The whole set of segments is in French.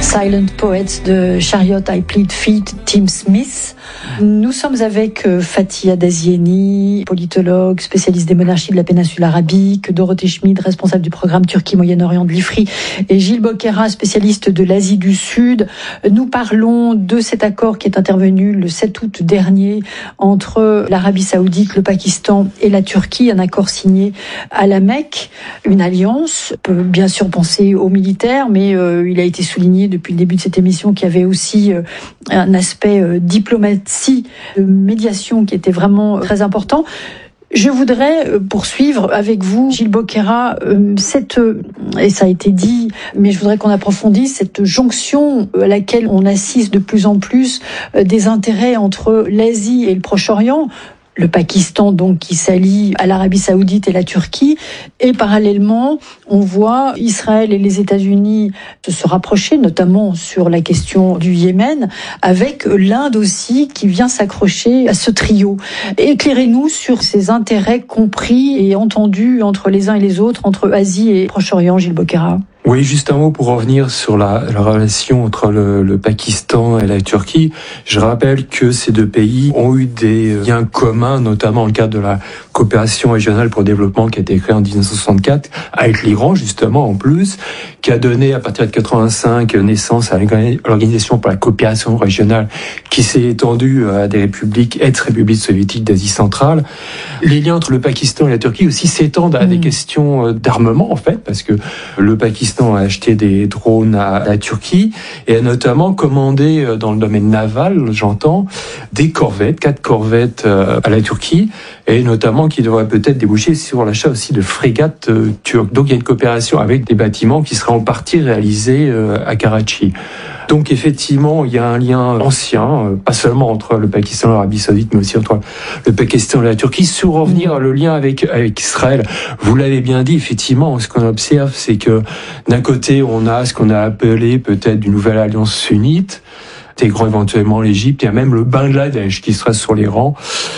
Silent Poets de Chariot I Plead Feet, Tim Smith. Nous sommes avec Fathia Dazieni, politologue, spécialiste des monarchies de la péninsule arabique, Dorothée Schmid, responsable du programme Turquie-Moyen-Orient de l'IFRI, et Gilles Bocquera, spécialiste de l'Asie du Sud. Nous parlons de cet accord qui est intervenu le 7 août dernier entre l'Arabie Saoudite, le Pakistan et la Turquie, un accord signé à la Mecque, une alliance. On peut bien sûr penser aux militaires, mais il a été souligné depuis le début de cette émission qu'il y avait aussi un aspect diplomatie, de médiation qui était vraiment très important. Je voudrais poursuivre avec vous, Gilles Bocquera, et ça a été dit, mais je voudrais qu'on approfondisse cette jonction à laquelle on assiste de plus en plus des intérêts entre l'Asie et le Proche-Orient. Le Pakistan, donc, qui s'allie à l'Arabie Saoudite et la Turquie. Et parallèlement, on voit Israël et les États-Unis se rapprocher, notamment sur la question du Yémen, avec l'Inde aussi qui vient s'accrocher à ce trio. Éclairez-nous sur ces intérêts compris et entendus entre les uns et les autres, entre Asie et Proche-Orient, Gilles Bocquera. Oui, juste un mot pour revenir sur la relation entre le Pakistan et la Turquie. Je rappelle que ces deux pays ont eu des liens communs, notamment dans le cadre de la coopération régionale pour le développement qui a été créée en 1964 avec l'Iran, justement, en plus, qui a donné à partir de 85 naissance à l'Organisation pour la coopération régionale qui s'est étendue à des républiques, ex-républiques soviétiques d'Asie centrale. Les liens entre le Pakistan et la Turquie aussi s'étendent à des questions d'armement, en fait, parce que le Pakistan a acheté des drones à la Turquie et a notamment commandé dans le domaine naval, j'entends, des corvettes, 4 corvettes à la Turquie, et notamment qui devrait peut-être déboucher sur l'achat aussi de frégates turques. Donc il y a une coopération avec des bâtiments qui seraient en partie réalisés à Karachi. Donc effectivement, il y a un lien ancien, pas seulement entre le Pakistan et l'Arabie Saoudite, mais aussi entre le Pakistan et la Turquie. Sur revenir le lien avec Israël, vous l'avez bien dit, effectivement, ce qu'on observe, c'est que d'un côté, on a ce qu'on a appelé peut-être une nouvelle alliance sunnite, intégrant éventuellement l'Égypte, il y a même le Bangladesh qui sera sur les rangs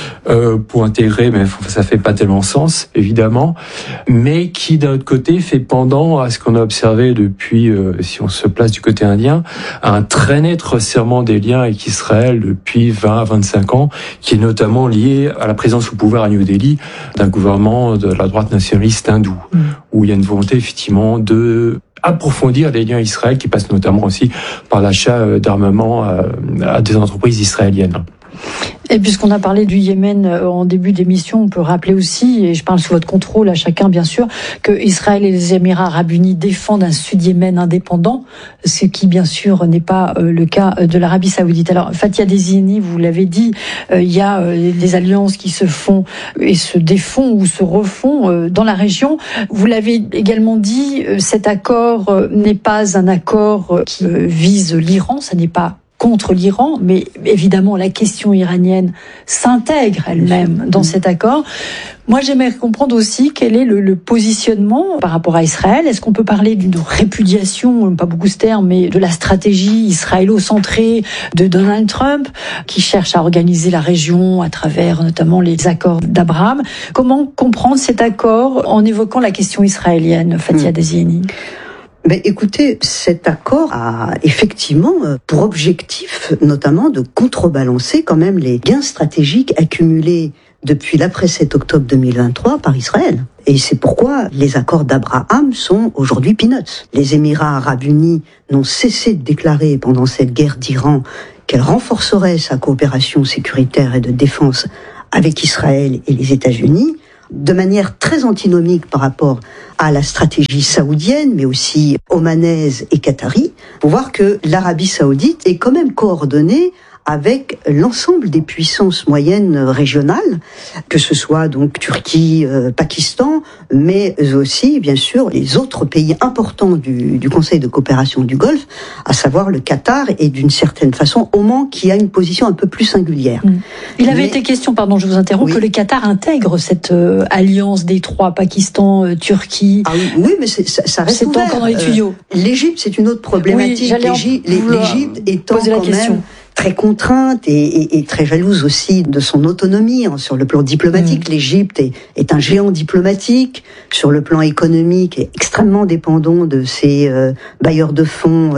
pour intégrer, mais ça fait pas tellement sens, évidemment, mais qui d'un autre côté fait pendant à ce qu'on a observé depuis, si on se place du côté indien, un très net resserrement des liens avec Israël depuis 20 à 25 ans, qui est notamment lié à la présence au pouvoir à New Delhi d'un gouvernement de la droite nationaliste hindoue, où il y a une volonté effectivement de approfondir les liens Israël qui passent notamment aussi par l'achat d'armements à des entreprises israéliennes. Et puisqu'on a parlé du Yémen en début d'émission, on peut rappeler aussi, et je parle sous votre contrôle à chacun bien sûr, que Israël et les Émirats Arabes Unis défendent un Sud-Yémen indépendant, ce qui bien sûr n'est pas le cas de l'Arabie Saoudite. Alors Fathia Dazieni, vous l'avez dit, il y a des alliances qui se font et se défont ou se refont dans la région. Vous l'avez également dit, cet accord n'est pas un accord qui vise l'Iran, ça n'est pas contre l'Iran, mais évidemment la question iranienne s'intègre elle-même dans cet accord. Moi, j'aimerais comprendre aussi quel est le positionnement par rapport à Israël. Est-ce qu'on peut parler d'une répudiation, pas beaucoup ce terme, mais de la stratégie israélo-centrée de Donald Trump, qui cherche à organiser la région à travers notamment les accords d'Abraham. Comment comprendre cet accord en évoquant la question israélienne, Fathia Dazieni ? Ben, écoutez, cet accord a effectivement pour objectif notamment de contrebalancer quand même les gains stratégiques accumulés depuis l'après-7 octobre 2023 par Israël. Et c'est pourquoi les accords d'Abraham sont aujourd'hui peanuts. Les Émirats Arabes Unis n'ont cessé de déclarer pendant cette guerre d'Iran qu'elle renforcerait sa coopération sécuritaire et de défense avec Israël et les États-Unis, de manière très antinomique par rapport à la stratégie saoudienne, mais aussi omanaise et qatari, pour voir que l'Arabie saoudite est quand même coordonnée avec l'ensemble des puissances moyennes régionales, que ce soit donc Turquie, Pakistan, mais aussi, bien sûr, les autres pays importants du Conseil de coopération du Golfe, à savoir le Qatar et d'une certaine façon Oman, qui a une position un peu plus singulière. Il avait été question, pardon, je vous interromps, que le Qatar intègre cette alliance des trois, Pakistan, Turquie. Ah oui, mais ça reste ouvert. C'est encore dans les tuyaux. L'Égypte, c'est une autre problématique. Oui, L'Égypte étant quand même très contrainte et très jalouse aussi de son autonomie sur le plan diplomatique. L'Égypte est un géant diplomatique. Sur le plan économique, est extrêmement dépendant de ses bailleurs de fonds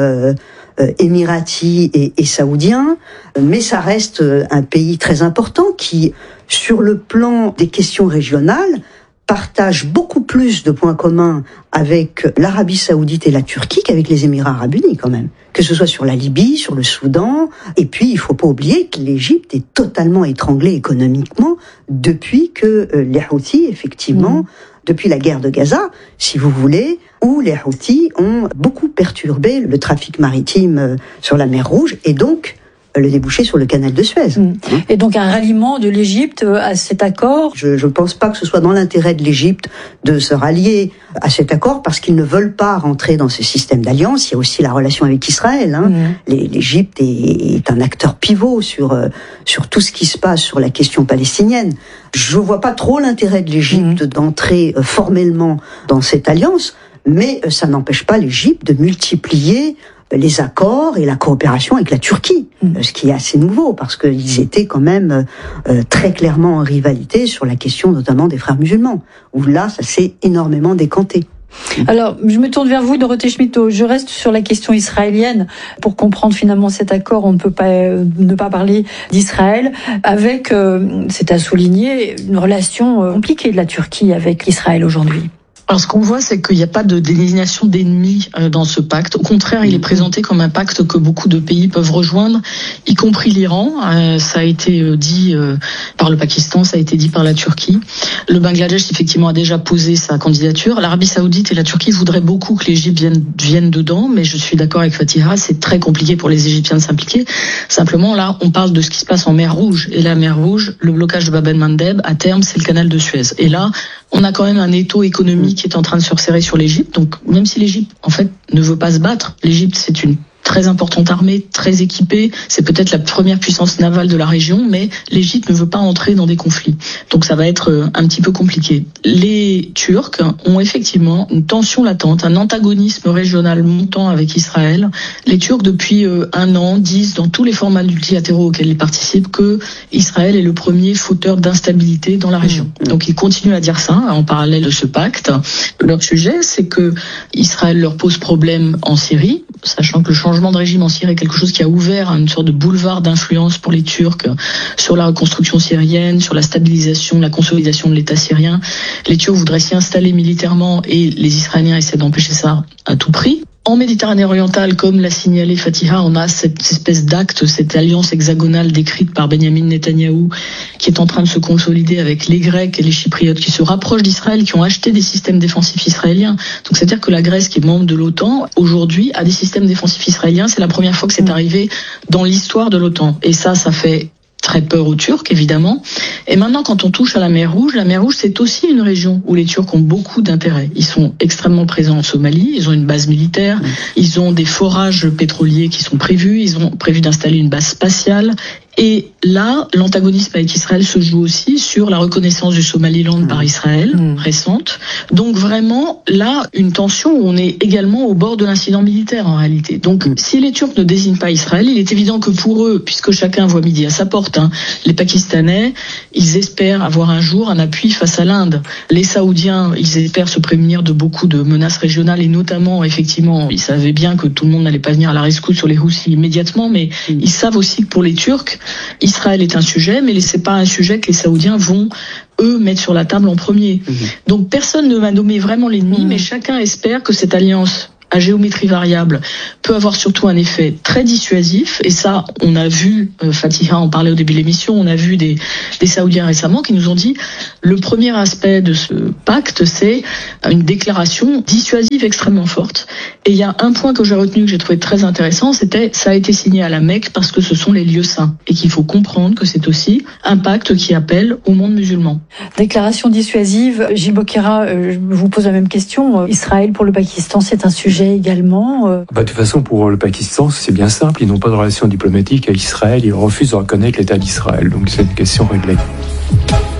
émiratis et saoudiens. Mais ça reste un pays très important qui, sur le plan des questions régionales, partage beaucoup plus de points communs avec l'Arabie Saoudite et la Turquie qu'avec les Émirats Arabes Unis quand même. Que ce soit sur la Libye, sur le Soudan. Et puis, il faut pas oublier que l'Égypte est totalement étranglée économiquement depuis que les Houthis, effectivement, depuis la guerre de Gaza, si vous voulez, où les Houthis ont beaucoup perturbé le trafic maritime sur la mer Rouge et donc le débouché sur le canal de Suez. Et donc un ralliement de l'Égypte à cet accord. Je pense pas que ce soit dans l'intérêt de l'Égypte de se rallier à cet accord parce qu'ils ne veulent pas rentrer dans ce système d'alliance. Il y a aussi la relation avec Israël. L'Égypte est un acteur pivot sur tout ce qui se passe sur la question palestinienne. Je vois pas trop l'intérêt de l'Égypte d'entrer formellement dans cette alliance, mais ça n'empêche pas l'Égypte de multiplier les accords et la coopération avec la Turquie, ce qui est assez nouveau parce qu'ils étaient quand même très clairement en rivalité sur la question notamment des frères musulmans, où là ça s'est énormément décanté. Alors, je me tourne vers vous, Dorothée Schmitt. Je reste sur la question israélienne. Pour comprendre finalement cet accord, on ne peut pas ne pas parler d'Israël, avec, c'est à souligner, une relation compliquée de la Turquie avec Israël aujourd'hui. Alors ce qu'on voit, c'est qu'il n'y a pas de désignation d'ennemis dans ce pacte. Au contraire, il est présenté comme un pacte que beaucoup de pays peuvent rejoindre, y compris l'Iran. Ça a été dit par le Pakistan, ça a été dit par la Turquie. Le Bangladesh, effectivement, a déjà posé sa candidature. L'Arabie Saoudite et la Turquie voudraient beaucoup que l'Égypte vienne dedans, mais je suis d'accord avec Fatiha, c'est très compliqué pour les Égyptiens de s'impliquer. Simplement, là, on parle de ce qui se passe en mer Rouge. Et la mer Rouge, le blocage de Bab el-Mandeb, à terme, c'est le canal de Suez. Et là, on a quand même un étau économique qui est en train de se resserrer sur l'Égypte. Donc, même si l'Égypte, en fait, ne veut pas se battre, l'Égypte, c'est une très importante armée, très équipée. C'est peut-être la première puissance navale de la région, mais l'Égypte ne veut pas entrer dans des conflits. Donc ça va être un petit peu compliqué. Les Turcs ont effectivement une tension latente, un antagonisme régional montant avec Israël. Les Turcs, depuis un an, disent dans tous les formats multilatéraux auxquels ils participent que Israël est le premier fauteur d'instabilité dans la région. Donc ils continuent à dire ça en parallèle de ce pacte. Leur sujet, c'est que Israël leur pose problème en Syrie, sachant que le changement de régime en Syrie est quelque chose qui a ouvert une sorte de boulevard d'influence pour les Turcs sur la reconstruction syrienne, sur la stabilisation, la consolidation de l'État syrien. Les Turcs voudraient s'y installer militairement et les Israéliens essaient d'empêcher ça à tout prix. En Méditerranée orientale, comme l'a signalé Fatiha, on a cette espèce d'acte, cette alliance hexagonale décrite par Benyamin Netanyahou, qui est en train de se consolider avec les Grecs et les Chypriotes qui se rapprochent d'Israël, qui ont acheté des systèmes défensifs israéliens. Donc c'est-à-dire que la Grèce, qui est membre de l'OTAN, aujourd'hui a des systèmes défensifs israéliens. C'est la première fois que c'est arrivé dans l'histoire de l'OTAN. Et ça fait très peur aux Turcs, évidemment. Et maintenant, quand on touche à la mer Rouge, c'est aussi une région où les Turcs ont beaucoup d'intérêt. Ils sont extrêmement présents en Somalie, ils ont une base militaire, ils ont des forages pétroliers qui sont prévus, ils ont prévu d'installer une base spatiale. Et là, l'antagonisme avec Israël se joue aussi sur la reconnaissance du Somaliland par Israël, récente. Donc vraiment, là, une tension où on est également au bord de l'incident militaire en réalité. Donc si les Turcs ne désignent pas Israël, il est évident que pour eux, puisque chacun voit midi à sa porte, les Pakistanais, ils espèrent avoir un jour un appui face à l'Inde. Les Saoudiens, ils espèrent se prémunir de beaucoup de menaces régionales et notamment, effectivement, ils savaient bien que tout le monde n'allait pas venir à la rescousse sur les Houthis immédiatement, mais ils savent aussi que pour les Turcs, Israël est un sujet, mais c'est pas un sujet que les Saoudiens vont, eux, mettre sur la table en premier. Donc personne ne va nommer vraiment l'ennemi, mais chacun espère que cette alliance à géométrie variable peut avoir surtout un effet très dissuasif. Et ça, on a vu, Fatiha en parlait au début de l'émission, on a vu des Saoudiens récemment qui nous ont dit le premier aspect de ce pacte, c'est une déclaration dissuasive extrêmement forte. Et il y a un point que j'ai retenu, que j'ai trouvé très intéressant, c'était ça a été signé à la Mecque parce que ce sont les lieux saints. Et qu'il faut comprendre que c'est aussi un pacte qui appelle au monde musulman. Déclaration dissuasive. Gilles Bokera, je vous pose la même question. Israël pour le Pakistan, c'est un sujet également. De toute façon, pour le Pakistan, c'est bien simple. Ils n'ont pas de relation diplomatique avec Israël. Ils refusent de reconnaître l'État d'Israël. Donc c'est une question réglée.